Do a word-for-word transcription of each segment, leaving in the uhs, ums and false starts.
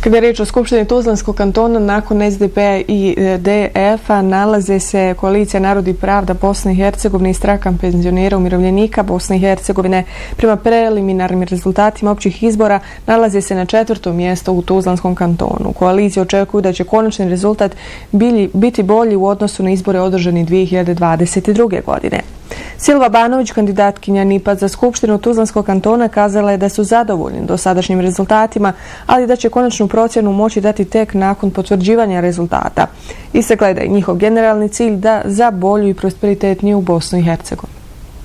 Kada je riječ o Skupštini Tuzlanskog kantona, nakon S D P-a i D F-a nalaze se Koalicija Narod i pravda Bosne i Hercegovine i Stranka penzionera umirovljenika Bosne i Hercegovine. Prema preliminarnim rezultatima općih izbora nalaze se na četvrtom mjestu u Tuzlanskom kantonu. Koalicija očekuju da će konačni rezultat biti bolji u odnosu na izbore održani dvije hiljade dvadeset druge. godine. Silva Banović, kandidatkinja N I P-a za Skupštinu Tuzlanskog kantona, kazala je da su zadovoljni dosadašnjim rezultatima, ali da će konačnu procjenu moći dati tek nakon potvrđivanja rezultata. Istakla je da je njihov generalni cilj da za bolju i prosperitetniju Bosnu i Hercegovinu.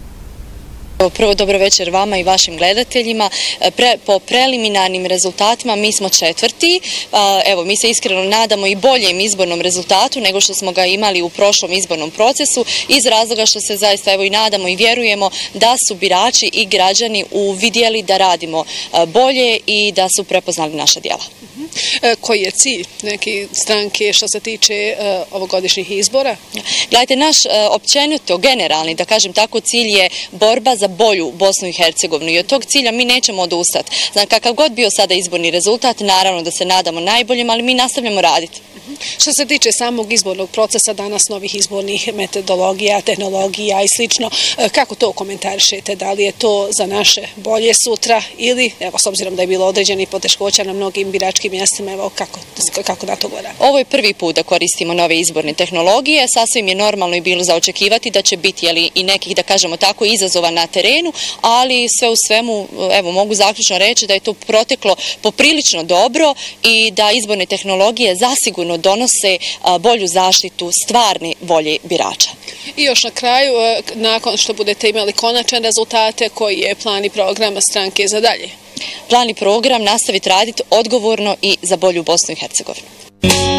Prvo, dobro večer vama i vašim gledateljima. Pre, po preliminarnim rezultatima mi smo četvrti. Evo, mi se iskreno nadamo i boljem izbornom rezultatu nego što smo ga imali u prošlom izbornom procesu, iz razloga što se zaista evo i nadamo i vjerujemo da su birači i građani uvidjeli da radimo bolje i da su prepoznali naša djela. Koji je cilj neke stranke što se tiče uh, ovogodišnjih izbora? Gledajte, naš uh, općenito, generalni, da kažem tako, cilj je borba za bolju Bosnu i Hercegovinu i od tog cilja mi nećemo odustati. Znam, kakav god bio sada izborni rezultat, naravno da se nadamo najboljim, ali mi nastavljamo raditi. Što se tiče samog izbornog procesa, danas novih izbornih metodologija, tehnologija i slično, kako to komentarišete? Da li je to za naše bolje sutra ili, evo, s obzirom da je bilo određeni poteškoća na mnogim biračkim mjestima, evo, kako, kako na to gleda? Ovo je prvi put da koristimo nove izborne tehnologije, sasvim je normalno i bilo za očekivati da će biti jeli, i nekih, da kažemo tako, izazova na terenu, ali sve u svemu, evo, mogu zaključno reći da je to proteklo poprilično dobro i da izborne tehnologije zasigurno donose bolju zaštitu stvarne volje birača. I još na kraju, nakon što budete imali konačne rezultate, koji je plan i program stranke za dalje? Plan i program nastaviti raditi odgovorno i za bolju Bosnu i Hercegovinu.